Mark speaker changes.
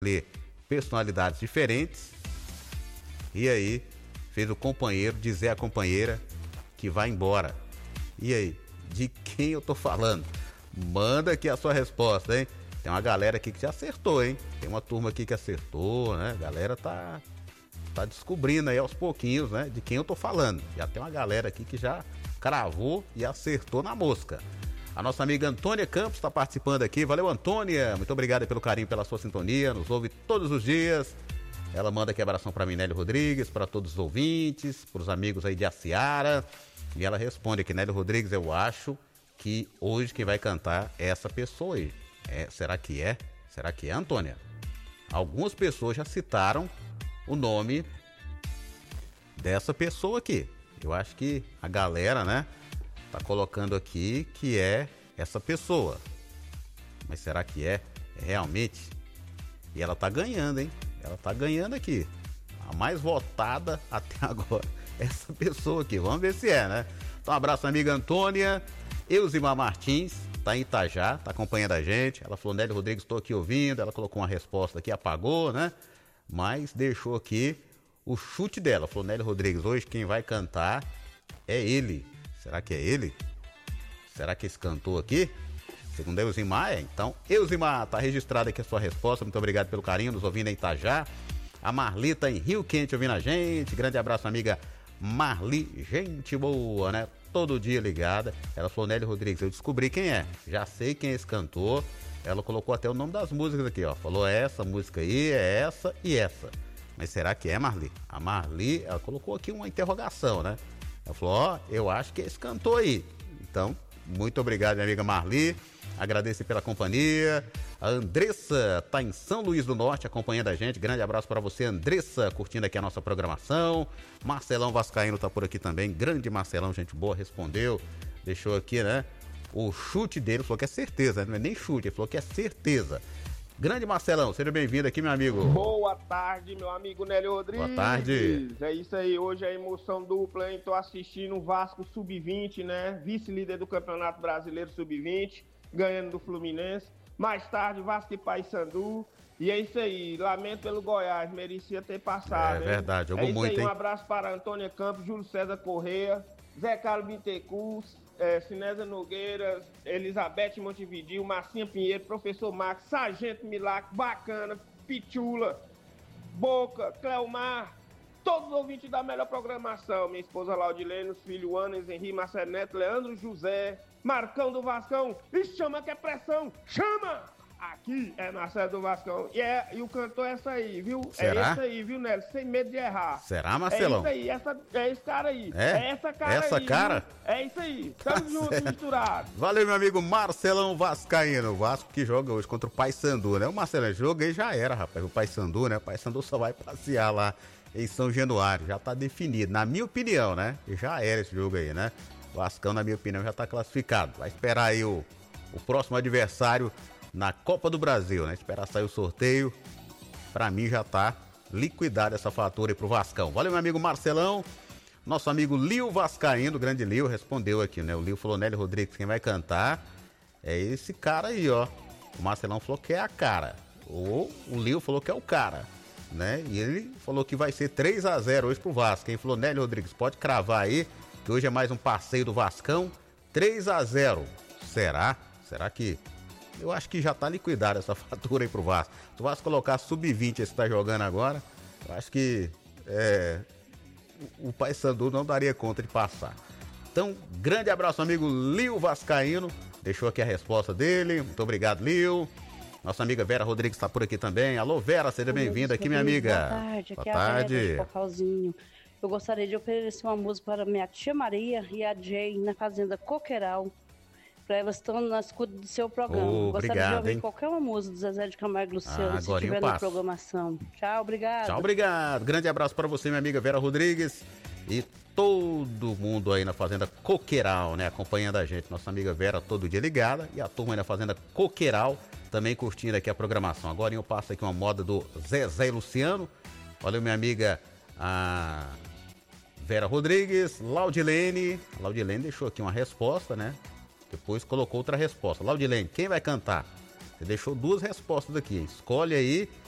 Speaker 1: escolher personalidades diferentes. E aí, fez o companheiro dizer à companheira que vai embora. E aí, de quem eu tô falando? Manda aqui a sua resposta, hein? Tem uma galera aqui que já acertou, hein? Tem uma turma aqui que acertou, né? A galera tá descobrindo aí aos pouquinhos, né? De quem eu tô falando. Já tem uma galera aqui que já cravou e acertou na mosca. A nossa amiga Antônia Campos está participando aqui. Valeu, Antônia. Muito obrigado pelo carinho, pela sua sintonia. Nos ouve todos os dias. Ela manda aqui abração para Nélio Rodrigues, para todos os ouvintes, para os amigos aí de Aciara. E ela responde aqui, Nélio Rodrigues, eu acho que hoje quem vai cantar é essa pessoa aí. Será que é? Será que é, Antônia? Algumas pessoas já citaram o nome dessa pessoa aqui. Eu acho que a galera, né, tá colocando aqui que é essa pessoa. Mas será que é realmente? E ela tá ganhando, hein? Ela tá ganhando aqui. A mais votada até agora é essa pessoa aqui. Vamos ver se é, né? Então, um abraço, amiga Antônia. Eusimar Martins, tá em Itajá, tá acompanhando a gente. Ela falou, Nélio Rodrigues, estou aqui ouvindo. Ela colocou uma resposta aqui, apagou, né? Mas deixou aqui o chute dela. Falou, Nélio Rodrigues, hoje quem vai cantar é ele. Será que é ele? Será que esse cantor aqui? Segundo Eusimar, Então, Eusimar, tá registrada aqui a sua resposta. Muito obrigado pelo carinho, nos ouvindo em Itajá. A Marli tá em Rio Quente ouvindo a gente. Grande abraço, amiga Marli. Gente boa, né? Todo dia ligada. Ela falou, Nélio Rodrigues, eu descobri quem é. Já sei quem é esse cantor. Ela colocou até o nome das músicas aqui, ó. Falou essa música aí, é essa e essa. Mas será que é, Marli? A Marli, ela colocou aqui uma interrogação, né? Ela falou, ó, eu acho que é esse cantor aí. Então, muito obrigado, minha amiga Marli. Agradeço pela companhia. A Andressa tá em São Luís do Norte acompanhando a gente. Grande abraço para você, Andressa, curtindo aqui a nossa programação. Marcelão Vascaíno tá por aqui também. Grande Marcelão, gente boa, respondeu. Deixou aqui, né? O chute dele, falou que é certeza, não é nem chute, ele falou que é certeza. Grande Marcelão, seja bem-vindo aqui, meu amigo.
Speaker 2: Boa tarde, meu amigo Nélio Rodrigues.
Speaker 1: Boa tarde.
Speaker 2: É isso aí, hoje é emoção dupla, hein? Tô assistindo o Vasco Sub-20, né? Vice-líder do Campeonato Brasileiro Sub-20, ganhando do Fluminense. Mais tarde, Vasco e Paysandu. E é isso aí, lamento pelo Goiás, merecia ter passado.
Speaker 1: É verdade, jogou muito,
Speaker 2: aí,
Speaker 1: hein?
Speaker 2: Um abraço para Antônia Campos, Júlio César Correia, Zé Carlos Bittencourt, Sinésia Nogueira, Elizabeth Montevidil, Marcinha Pinheiro, Professor Max, Sargento Milagre, Bacana, Pichula, Boca, Cleomar, todos os ouvintes da melhor programação. Minha esposa Laudilene, os filhos Anes, Henri, Marcelo Neto, Leandro José, Marcão do Vascão. E chama que é pressão, chama! Aqui é Marcelo do Vascão. E o cantor é essa aí, viu?
Speaker 1: Será?
Speaker 2: É esse aí, viu, Nélio? Sem medo de errar.
Speaker 1: Será, Marcelão?
Speaker 2: É isso aí, é esse cara aí.
Speaker 1: É
Speaker 2: essa cara
Speaker 1: essa
Speaker 2: aí.
Speaker 1: cara?
Speaker 2: Viu? É isso aí. Tamo junto, misturado.
Speaker 1: Valeu, meu amigo Marcelão Vascaíno. O Vasco que joga hoje contra o Paysandu, né? O Marcelão joga e já era, rapaz. O Paysandu, né? O Paysandu só vai passear lá em São Januário. Já tá definido, na minha opinião, né? Já era esse jogo aí, né? O Vascão, na minha opinião, já tá classificado. Vai esperar aí o próximo adversário na Copa do Brasil, né? Esperar sair o sorteio. Pra mim já tá liquidada essa fatura aí pro Vascão. Valeu, meu amigo Marcelão. Nosso amigo Lio Vascaíno, grande Lio, respondeu aqui, né? O Lio falou, Nélio Rodrigues, quem vai cantar é esse cara aí, ó. O Marcelão falou que é a cara. O Lio falou que é o cara, né? E ele falou que vai ser 3-0 hoje pro Vasco. Quem falou, Nélio Rodrigues, pode cravar aí, que hoje é mais um passeio do Vascão. 3-0. Será? Será que... Eu acho que já tá liquidada essa fatura aí pro Vasco. Se o Vasco colocar sub-20 esse que tá jogando agora, eu acho que o Paysandu não daria conta de passar. Então, grande abraço, amigo Lio Vascaíno. Deixou aqui a resposta dele. Muito obrigado, Lio. Nossa amiga Vera Rodrigues está por aqui também. Alô, Vera, seja bem-vinda aqui, minha amiga.
Speaker 3: Boa tarde,
Speaker 1: boa
Speaker 3: aqui
Speaker 1: tarde.
Speaker 3: É a Vera de Cocalzinho. Eu gostaria de oferecer uma música para minha tia Maria e a Jay na Fazenda Coqueiral. Para elas estão na escuta do seu programa.
Speaker 1: Obrigado,
Speaker 3: gostaria de ouvir
Speaker 1: hein?
Speaker 3: qualquer uma música do Zezé de Camargo e Luciano, se
Speaker 1: agora eu
Speaker 3: tiver na
Speaker 1: passo.
Speaker 3: programação. Tchau, obrigado.
Speaker 1: Tchau, obrigado. Grande abraço para você, minha amiga Vera Rodrigues. E todo mundo aí na Fazenda Coqueiral, né? Acompanhando a gente. Nossa amiga Vera todo dia ligada. E a turma aí na Fazenda Coqueiral também curtindo aqui a programação. Agora eu passo aqui uma moda do Zezé e Luciano. Valeu, minha amiga a Vera Rodrigues. Laudilene. A Laudilene deixou aqui uma resposta, né? Depois colocou outra resposta. Laudilene, quem vai cantar? Você deixou duas respostas aqui. Escolhe aí